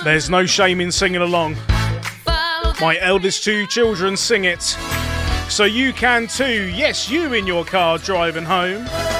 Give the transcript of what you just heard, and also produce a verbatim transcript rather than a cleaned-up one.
There's no shame in singing along. My eldest two children sing it. So you can too. Yes, you in your car driving home.